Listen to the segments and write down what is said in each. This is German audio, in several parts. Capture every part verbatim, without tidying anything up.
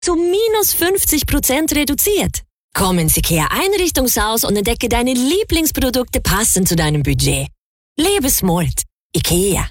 zu minus fünfzig Prozent reduziert. Komm ins IKEA Einrichtungshaus und entdecke deine Lieblingsprodukte passend zu deinem Budget. Lebe smart. IKEA.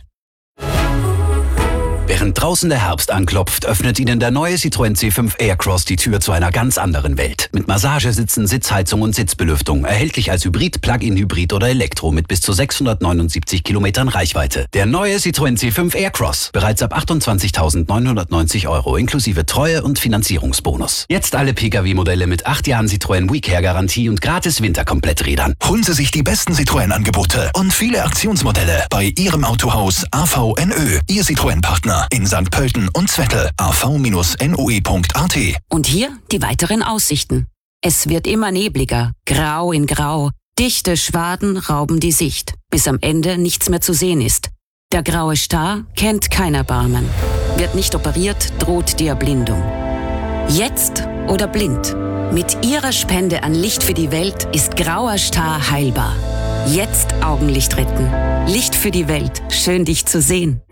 Während draußen der Herbst anklopft, öffnet Ihnen der neue Citroën C fünf Aircross die Tür zu einer ganz anderen Welt. Mit Massagesitzen, Sitzheizung und Sitzbelüftung. Erhältlich als Hybrid, Plug-in-Hybrid oder Elektro mit bis zu sechshundertneunundsiebzig Kilometern Reichweite. Der neue Citroën C fünf Aircross. Bereits ab achtundzwanzigtausendneunhundertneunzig Euro inklusive Treue- und Finanzierungsbonus. Jetzt alle Pkw-Modelle mit acht Jahren Citroën WeCare-Garantie und gratis Winterkompletträdern. Holen Sie sich die besten Citroën-Angebote und viele Aktionsmodelle bei Ihrem Autohaus A V N Ö. Ihr Citroën-Partner in Sankt Pölten und Zwettl. a v Bindestrich n o e punkt a t. Und hier die weiteren Aussichten. Es wird immer nebliger, grau in grau. Dichte Schwaden rauben die Sicht, bis am Ende nichts mehr zu sehen ist. Der graue Star kennt kein Erbarmen. Wird nicht operiert, droht die Erblindung. Jetzt oder blind. Mit Ihrer Spende an Licht für die Welt ist grauer Star heilbar. Jetzt Augenlicht retten. Licht für die Welt. Schön, dich zu sehen.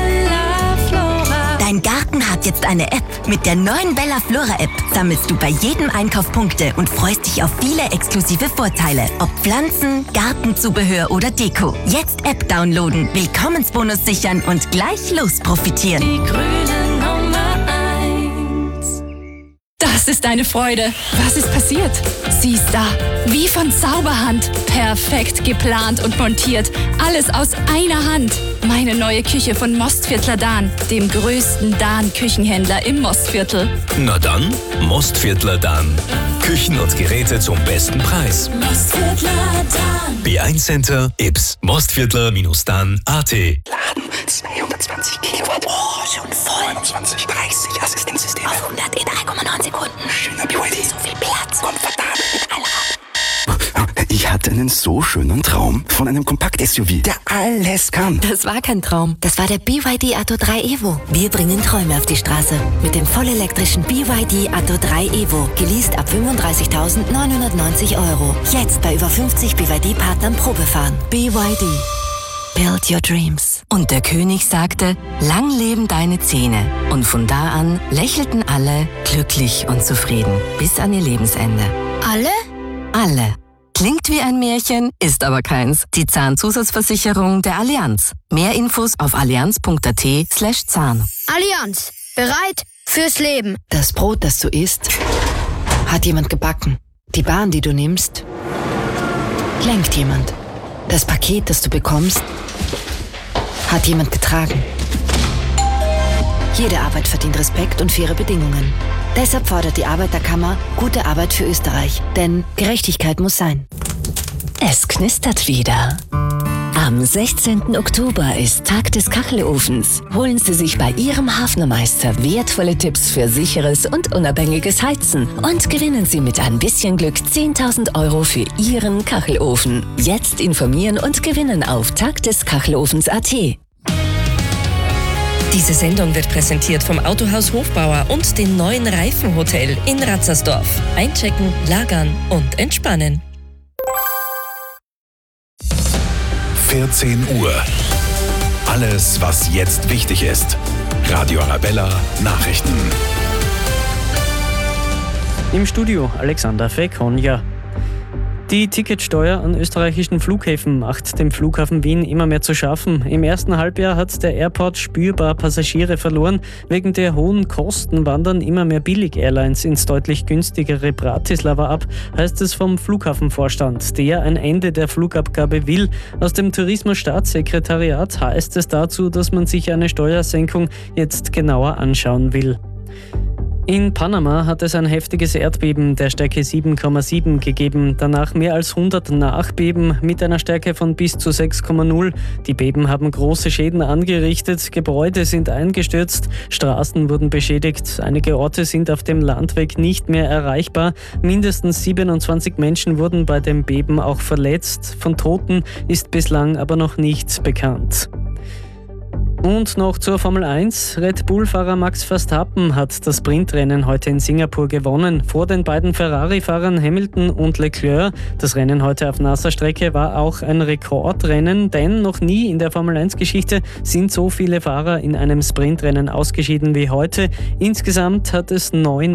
Dein Garten hat jetzt eine App. Mit der neuen Bella Flora App sammelst du bei jedem Einkauf Punkte und freust dich auf viele exklusive Vorteile. Ob Pflanzen, Gartenzubehör oder Deko. Jetzt App downloaden, Willkommensbonus sichern und gleich los profitieren. Die grüne Nummer eins. Das ist eine Freude. Was ist passiert? Sie ist da. Wie von Zauberhand. Perfekt geplant und montiert. Alles aus einer Hand. Meine neue Küche von Mostviertler Dahn, dem größten Dahn-Küchenhändler im Mostviertel. Na dann, Mostviertler Dahn. Küchen und Geräte zum besten Preis. Mostviertler Dahn. B eins Center, Ips. Mostviertler Dahn punkt a t. Laden zweihundertzwanzig Kilowatt. Oh, schon voll. neunundzwanzig, dreißig Assistenzsysteme. Auf hundert in drei Komma neun Sekunden. Schöner B Y D. So viel Platz. Komfortabel mit aller. Ich hatte einen so schönen Traum von einem Kompakt-S U V, der alles kann. Das war kein Traum. Das war der B Y D Atto drei Evo. Wir bringen Träume auf die Straße. Mit dem vollelektrischen B Y D Atto drei Evo. Geleast ab fünfunddreißigtausendneunhundertneunzig Euro. Jetzt bei über fünfzig B Y D-Partnern Probefahren. B Y D. Build your dreams. Und der König sagte, lang leben deine Zähne. Und von da an lächelten alle glücklich und zufrieden. Bis an ihr Lebensende. Alle? Alle. Klingt wie ein Märchen, ist aber keins. Die Zahnzusatzversicherung der Allianz. Mehr Infos auf allianz punkt a t slash Zahn. Allianz. Bereit fürs Leben. Das Brot, das du isst, hat jemand gebacken. Die Bahn, die du nimmst, lenkt jemand. Das Paket, das du bekommst, hat jemand getragen. Jede Arbeit verdient Respekt und faire Bedingungen. Deshalb fordert die Arbeiterkammer gute Arbeit für Österreich. Denn Gerechtigkeit muss sein. Es knistert wieder. Am sechzehnten Oktober ist Tag des Kachelofens. Holen Sie sich bei Ihrem Hafnermeister wertvolle Tipps für sicheres und unabhängiges Heizen. Und gewinnen Sie mit ein bisschen Glück zehntausend Euro für Ihren Kachelofen. Jetzt informieren und gewinnen auf tagdeskachelofens punkt a t. Diese Sendung wird präsentiert vom Autohaus Hofbauer und dem neuen Reifenhotel in Ratzersdorf. Einchecken, lagern und entspannen. vierzehn Uhr. Alles, was jetzt wichtig ist. Radio Arabella Nachrichten. Im Studio Alexander Fekonja. Die Ticketsteuer an österreichischen Flughäfen macht dem Flughafen Wien immer mehr zu schaffen. Im ersten Halbjahr hat der Airport spürbar Passagiere verloren. Wegen der hohen Kosten wandern immer mehr Billig-Airlines ins deutlich günstigere Bratislava ab, heißt es vom Flughafenvorstand, der ein Ende der Flugabgabe will. Aus dem Tourismusstaatssekretariat heißt es dazu, dass man sich eine Steuersenkung jetzt genauer anschauen will. In Panama hat es ein heftiges Erdbeben der Stärke sieben Komma sieben gegeben, danach mehr als hundert Nachbeben mit einer Stärke von bis zu sechs Komma null. Die Beben haben große Schäden angerichtet, Gebäude sind eingestürzt, Straßen wurden beschädigt, einige Orte sind auf dem Landweg nicht mehr erreichbar, mindestens siebenundzwanzig Menschen wurden bei dem Beben auch verletzt, von Toten ist bislang aber noch nichts bekannt. Und noch zur Formel eins. Red Bull-Fahrer Max Verstappen hat das Sprintrennen heute in Singapur gewonnen. Vor den beiden Ferrari-Fahrern Hamilton und Leclerc. Das Rennen heute auf nasser Strecke war auch ein Rekordrennen, denn noch nie in der Formel eins Geschichte sind so viele Fahrer in einem Sprintrennen ausgeschieden wie heute. Insgesamt hat es neun